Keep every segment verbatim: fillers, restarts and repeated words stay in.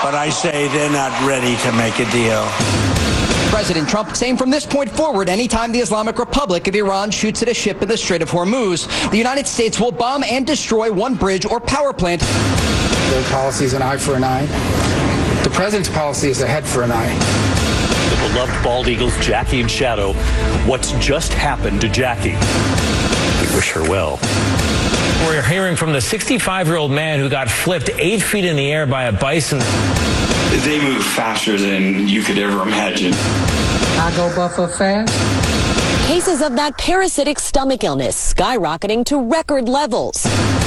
but I say they're not ready to make a deal. President Trump saying from this point forward, anytime the Islamic Republic of Iran shoots at a ship in the Strait of Hormuz, the United States will bomb and destroy one bridge or power plant. Their policy is an eye for an eye. The president's policy is a head for an eye. The beloved bald eagles, Jackie and Shadow. What's just happened to Jackie? We wish her well. We're hearing from the sixty-five-year-old man who got flipped eight feet in the air by a bison. They move faster than you could ever imagine. I go buffer fast. Cases of that parasitic stomach illness skyrocketing to record levels.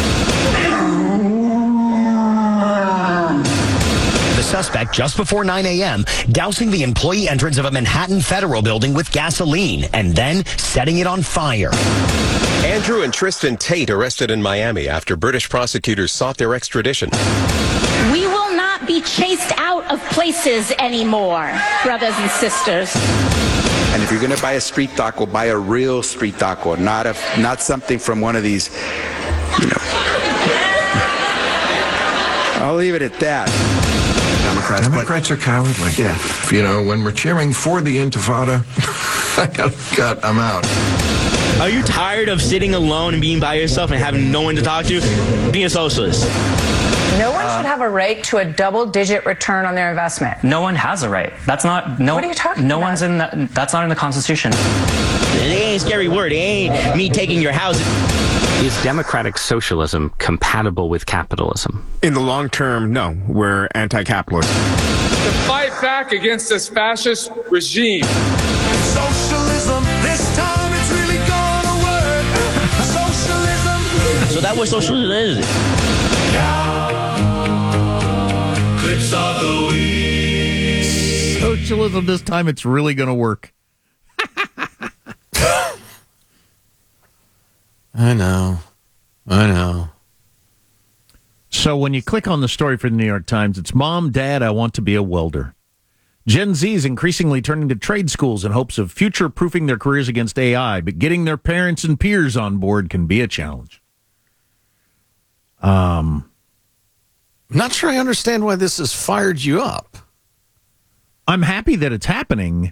The suspect just before nine a.m. dousing the employee entrance of a Manhattan Federal building with gasoline and then setting it on fire. Andrew and Tristan Tate arrested in Miami after British prosecutors sought their extradition. We will not be chased out of places anymore, brothers and sisters. And if you're going to buy a street taco, buy a real street taco, not a not something from one of these, you know. I'll leave it at that. Democrats, Democrats are cowardly. Yeah. You know, when we're cheering for the Intifada, I got cut, I'm out. Are you tired of sitting alone and being by yourself and having no one to talk to? Be a socialist. No one uh, should have a right to a double-digit return on their investment. No one has a right. That's not. No. What are you talking no about? No one's in that. That's not in the Constitution. It ain't a scary word. It ain't me taking your house. Is democratic socialism compatible with capitalism? In the long term, no. We're anti-capitalist. To fight back against this fascist regime. Socialism, this time it's really gonna work. Socialism. So that was socialism is. Clips of the week. Socialism, this time it's really gonna work. I know. I know. So when you click on the story for the New York Times, it's Mom, Dad, I want to be a welder. Gen Z is increasingly turning to trade schools in hopes of future-proofing their careers against A I, but getting their parents and peers on board can be a challenge. Um, I'm not sure I understand why this has fired you up. I'm happy that it's happening.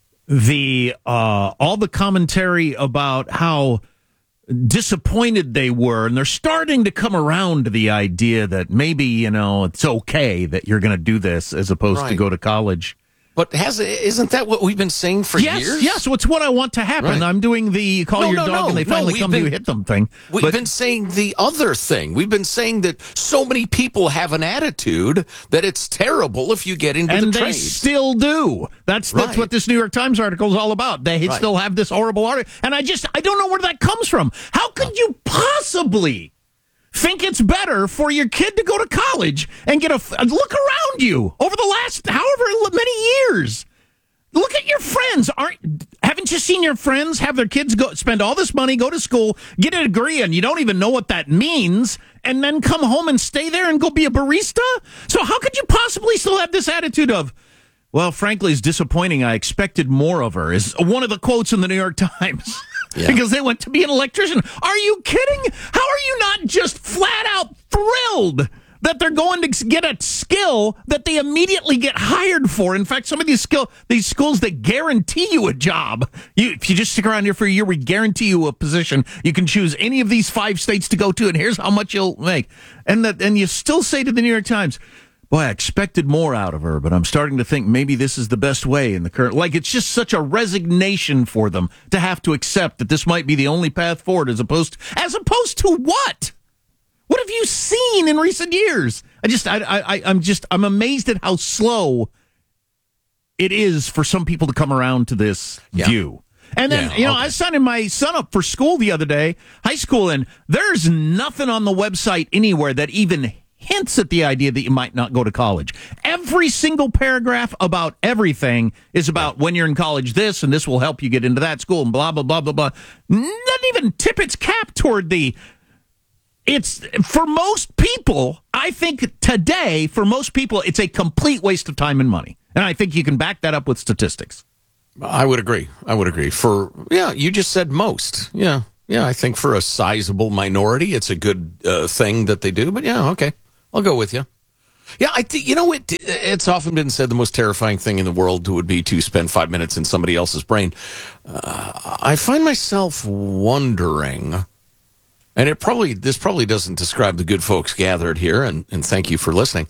The uh, all the commentary about how disappointed they were, and they're starting to come around to the idea that maybe, you know, it's okay that you're going to do this as opposed right. to go to college. But has isn't that what we've been saying for yes, years? Yes, it's what I want to happen. Right. I'm doing the call no, your no, dog no, and they finally no, come been, to you, hit them thing. We've but, been saying the other thing. We've been saying that so many people have an attitude that it's terrible if you get into and the they trade. still do. That's that's right. what this New York Times article is all about. They right. still have this horrible article. And I just, I don't know where that comes from. How could you possibly think it's better for your kid to go to college and get a, look around you over the last however many years? Look at your friends. Aren't haven't you seen your friends have their kids go spend all this money, go to school, get a degree, and you don't even know what that means, and then come home and stay there and go be a barista? So how could you possibly still have this attitude of, well, frankly, it's disappointing. I expected more of her, is one of the quotes in the New York Times. Yeah. Because they went to be an electrician. Are you kidding? How are you not just flat out thrilled that they're going to get a skill that they immediately get hired for? In fact, some of these skill these schools that guarantee you a job. You, if you just stick around here for a year, we guarantee you a position. You can choose any of these five states to go to, and here's how much you'll make. And that, and you still say to the New York Times, boy, I expected more out of her, but I'm starting to think maybe this is the best way in the current. Like, it's just such a resignation for them to have to accept that this might be the only path forward, as opposed as opposed to what? What have you seen in recent years? I just, I, I, I'm just, I'm amazed at how slow it is for some people to come around to this yeah. view. And then, yeah, you know, okay. I signed my son up for school the other day, high school, and there's nothing on the website anywhere that even hints at the idea that you might not go to college. Every single paragraph about everything is about when you're in college this, and this will help you get into that school, and blah, blah, blah, blah, blah. Doesn't even tip its cap toward the... It's, for most people, I think today, for most people, it's a complete waste of time and money. And I think you can back that up with statistics. I would agree. I would agree. For, yeah, you just said most. Yeah. Yeah, I think for a sizable minority, it's a good uh, thing that they do. But yeah, okay. I'll go with you. Yeah, I think, you know, it, it's often been said the most terrifying thing in the world would be to spend five minutes in somebody else's brain. Uh, I find myself wondering, and it probably this probably doesn't describe the good folks gathered here, and, and thank you for listening.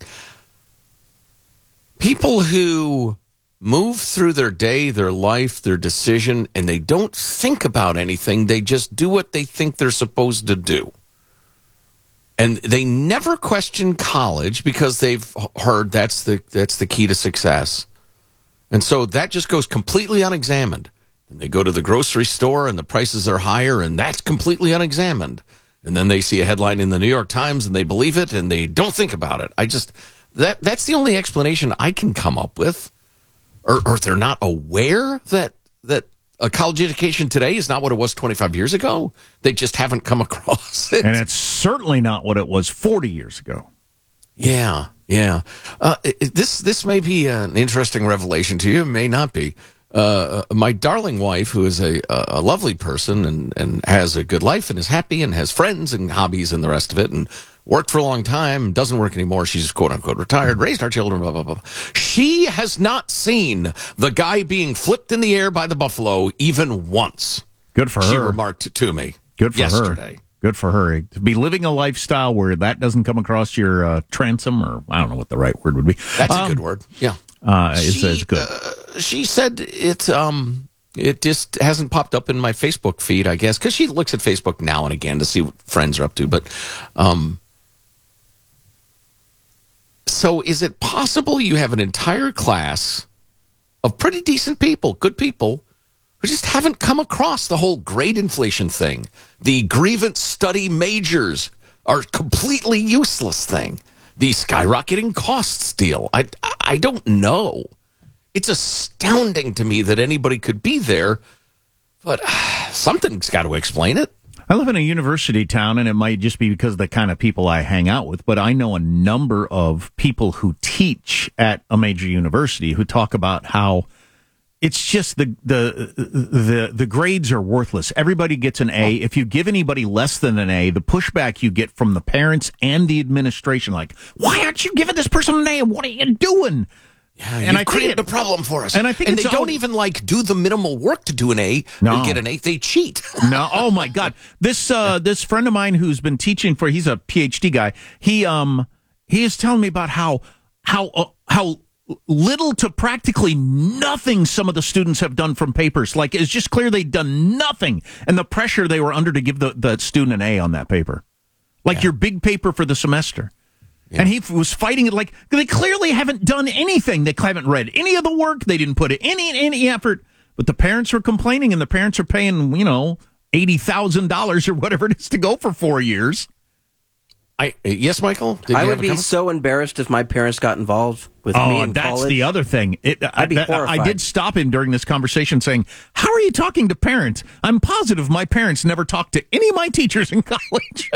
People who move through their day, their life, their decision, and they don't think about anything. They just do what they think they're supposed to do. And they never question college because they've heard that's the that's the key to success. And so that just goes completely unexamined. And they go to the grocery store and the prices are higher, and that's completely unexamined. And then they see a headline in the New York Times and they believe it and they don't think about it. I just that that's the only explanation I can come up with. Or, or they're not aware that that a college education today is not what it was twenty-five years ago. They just haven't come across it. And it's certainly not what it was forty years ago. Yeah, yeah. Uh, it, this this may be an interesting revelation to you. It may not be. Uh, my darling wife, who is a, a lovely person and, and has a good life and is happy and has friends and hobbies and the rest of it, and worked for a long time, doesn't work anymore. She's quote-unquote retired, raised our children, blah, blah, blah. She has not seen the guy being flipped in the air by the buffalo even once. Good for her. She remarked to me Good for yesterday. her. Good for her. To be living a lifestyle where that doesn't come across your uh, transom, or I don't know what the right word would be. That's um, a good word. Yeah. Uh, it's, she, it's good. Uh, she said it, um, it just hasn't popped up in my Facebook feed, I guess, because she looks at Facebook now and again to see what friends are up to. But um, so is it possible you have an entire class of pretty decent people, good people, who just haven't come across the whole grade inflation thing? The grievance study majors are completely useless thing. The skyrocketing costs deal. I, I don't know. It's astounding to me that anybody could be there, but uh, something's got to explain it. I live in a university town, and it might just be because of the kind of people I hang out with, but I know a number of people who teach at a major university who talk about how it's just the the the the grades are worthless. Everybody gets an A. If you give anybody less than an A, the pushback you get from the parents and the administration, like, why aren't you giving this person an A? What are you doing? Yeah, and I created think it, a problem for us. And I think and it's they don't all, even like do the minimal work to do an A no. or get an A. They cheat. No, oh my God, this uh, this friend of mine who's been teaching for he's a P H D guy. He um he is telling me about how how uh, how. little to practically nothing some of the students have done from papers. Like, it's just clear they'd done nothing, and the pressure they were under to give the, the student an A on that paper. Like yeah. your big paper for the semester. Yeah. And he was fighting it like, they clearly haven't done anything. They haven't read any of the work. They didn't put any, any effort. But the parents were complaining, and the parents are paying, you know, eighty thousand dollars or whatever it is to go for four years. I, yes, Michael? Did I you would be comment? so embarrassed if my parents got involved with oh, me in that's college. the other thing. It, I'd be I, horrified. I did stop him during this conversation saying, how are you talking to parents? I'm positive my parents never talked to any of my teachers in college.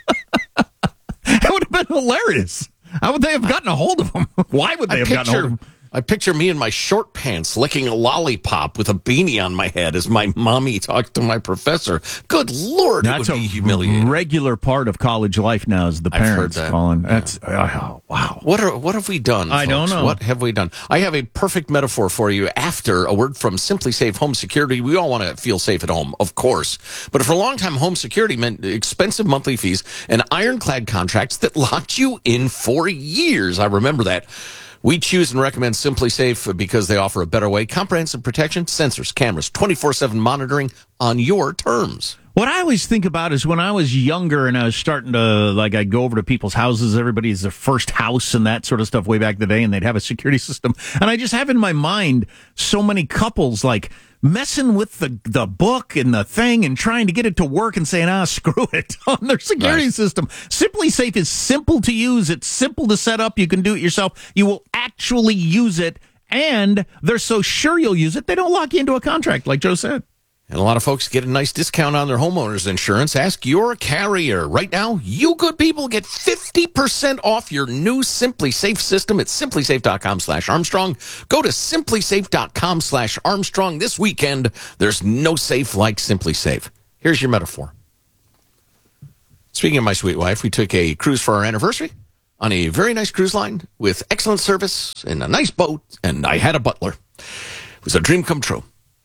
It would have been hilarious. How would they have gotten a hold of him? Why would they I have picture, gotten a hold of him? I picture me in my short pants licking a lollipop with a beanie on my head as my mommy talks to my professor. Good Lord, That's it would a be humiliating. regular part of college life now is the I've heard parents that. calling. That's oh, wow. What are what have we done? I folks? don't know. What have we done? I have a perfect metaphor for you. After a word from Simply Safe Home Security, we all want to feel safe at home, of course. But for a long time, home security meant expensive monthly fees and ironclad contracts that locked you in for years. I remember that. We choose and recommend Simply Safe because they offer a better way, comprehensive protection, sensors, cameras, twenty-four seven monitoring on your terms. What I always think about is when I was younger and I was starting to, like, I'd go over to people's houses, everybody's their first house and that sort of stuff way back in the day, and they'd have a security system. And I just have in my mind so many couples, like, messing with the, the book and the thing and trying to get it to work and saying, ah, screw it on their security right. system. Simply Safe is simple to use. It's simple to set up. You can do it yourself. You will actually use it, and they're so sure you'll use it, they don't lock you into a contract, like Joe said. And a lot of folks get a nice discount on their homeowner's insurance. Ask your carrier. Right now, you good people get fifty percent off your new Simply Safe system at simply safe dot com slash Armstrong. Go to simply safe dot com slash Armstrong this weekend. There's no safe like Simply Safe. Here's your metaphor. Speaking of my sweet wife, we took a cruise for our anniversary. on a very nice cruise line with excellent service and a nice boat, and I had a butler. It was a dream come true.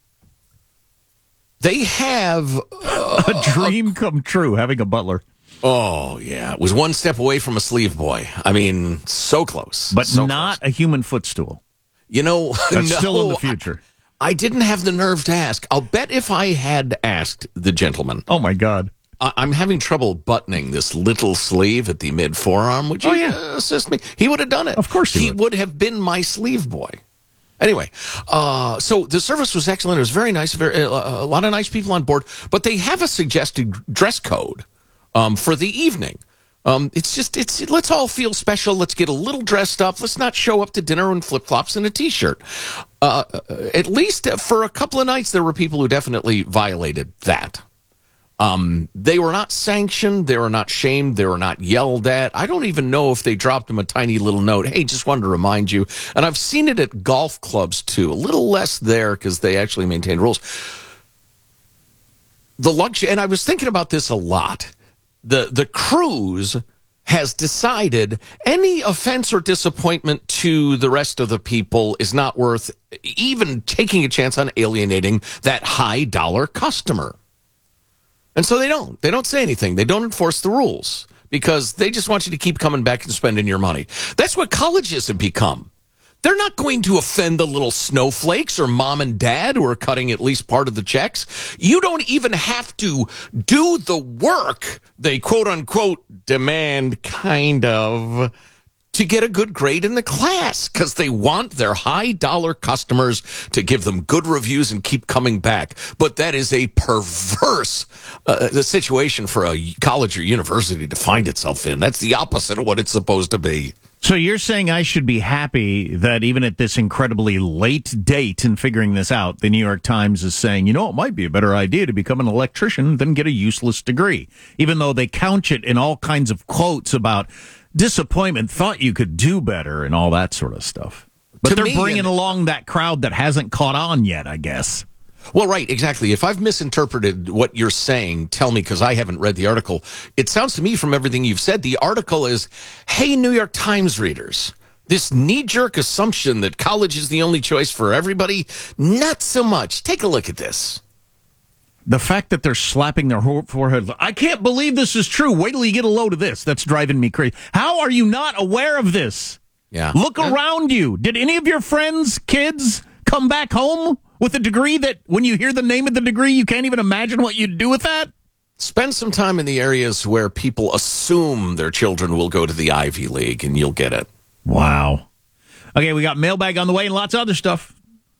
They have uh, a dream come true, having a butler. Oh, yeah. It was one step away from a sleeve boy. I mean, so close. But so not close. a human footstool. You know, that's no, still in the future. I, I didn't have the nerve to ask. I'll bet if I had asked the gentleman. Oh, my God. I, I'm having trouble buttoning this little sleeve at the mid forearm. Would you oh, yeah. uh, assist me? He would have done it. Of course he, he would. would have been my sleeve boy. Anyway, uh, so the service was excellent. It was very nice. Very, uh, a lot of nice people on board. But they have a suggested dress code um, for the evening. Um, it's just, it's let's all feel special. Let's get a little dressed up. Let's not show up to dinner in flip-flops and a T-shirt. Uh, at least for a couple of nights, there were people who definitely violated that. Um, they were not sanctioned. They were not shamed. They were not yelled at. I don't even know if they dropped them a tiny little note. Hey, just wanted to remind you. And I've seen it at golf clubs, too. A little less there because they actually maintain rules. The luxury, and I was thinking about this a lot. The, the cruise has decided any offense or disappointment to the rest of the people is not worth even taking a chance on alienating that high-dollar customer. And so they don't. They don't say anything. They don't enforce the rules because they just want you to keep coming back and spending your money. That's what colleges have become. They're not going to offend the little snowflakes or mom and dad who are cutting at least part of the checks. You don't even have to do the work they quote unquote demand kind of to get a good grade in the class because they want their high dollar customers to give them good reviews and keep coming back. But that is a perverse uh, the situation for a college or university to find itself in. That's the opposite of what it's supposed to be. So you're saying I should be happy that even at this incredibly late date in figuring this out, the New York Times is saying, you know, it might be a better idea to become an electrician than get a useless degree, even though they couch it in all kinds of quotes about disappointment, thought you could do better and all that sort of stuff. But To they're me, bringing and- along that crowd that hasn't caught on yet, I guess. Well, right, exactly. If I've misinterpreted what you're saying, tell me, because I haven't read the article. It sounds to me from everything you've said, the article is, hey, New York Times readers, this knee-jerk assumption that college is the only choice for everybody, not so much. Take a look at this. The fact that they're slapping their ho- forehead, I can't believe this is true. Wait till you get a load of this. That's driving me crazy. How are you not aware of this? Yeah. Look around you. Did any of your friends, kids, come back home with a degree that when you hear the name of the degree, you can't even imagine what you'd do with that? Spend some time in the areas where people assume their children will go to the Ivy League, and you'll get it. Wow. Okay, we got mailbag on the way and lots of other stuff.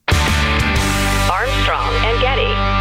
Armstrong and Getty.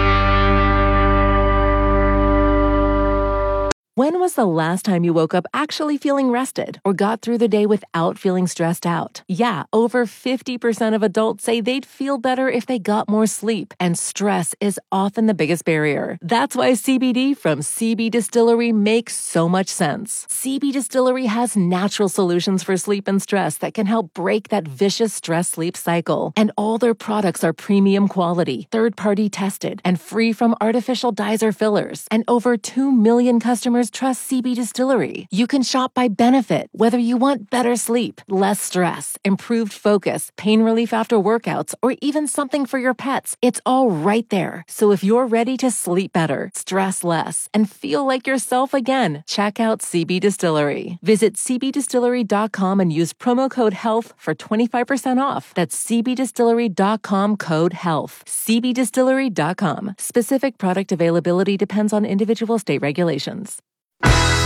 When was the last time you woke up actually feeling rested or got through the day without feeling stressed out? Yeah, over fifty percent of adults say they'd feel better if they got more sleep, and stress is often the biggest barrier. That's why C B D from C B Distillery makes so much sense. C B Distillery has natural solutions for sleep and stress that can help break that vicious stress-sleep cycle. And all their products are premium quality, third-party tested, and free from artificial dyes or fillers. And over two million customers trust C B Distillery. You can shop by benefit, whether you want better sleep, less stress, improved focus, pain relief after workouts, or even something for your pets. It's all right there. So if you're ready to sleep better, stress less, and feel like yourself again, check out C B Distillery. Visit c b distillery dot com and use promo code HEALTH for twenty-five percent off. That's c b distillery dot com code HEALTH. c b distillery dot com. Specific product availability depends on individual state regulations.